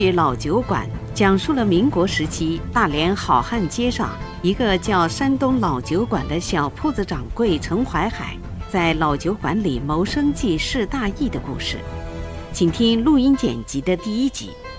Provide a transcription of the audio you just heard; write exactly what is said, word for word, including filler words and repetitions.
老酒馆讲述了民国时期大连好汉街上一个叫山东老酒馆的小铺子掌柜陈怀海在老酒馆里谋生计、事大义的故事。请听录音剪辑的第一集。